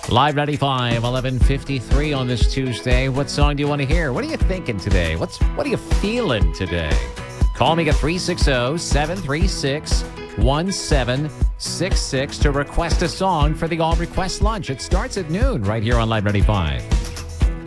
Live 95, 11:53 on this Tuesday. What song do you want to hear? What are you thinking today? What are you feeling today? Call me at 360-736-1766 to request a song for the All Request Lunch. It starts at noon right here on Live 95.